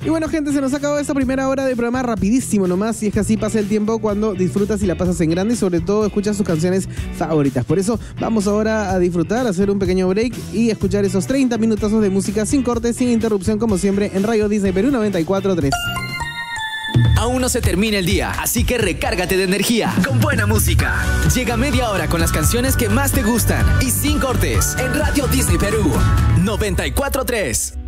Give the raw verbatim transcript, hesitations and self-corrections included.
Y bueno, gente, se nos ha acabado esta primera hora de programa rapidísimo nomás. Y es que así pasa el tiempo cuando disfrutas y la pasas en grande y sobre todo escuchas tus canciones favoritas. Por eso vamos ahora a disfrutar, a hacer un pequeño break y escuchar esos treinta minutazos de música sin corte, sin interrupción, como siempre, en Radio Disney Perú noventa y cuatro punto tres. Aún no se termina el día, así que recárgate de energía con buena música. Llega media hora con las canciones que más te gustan y sin cortes en Radio Disney Perú noventa y cuatro punto tres.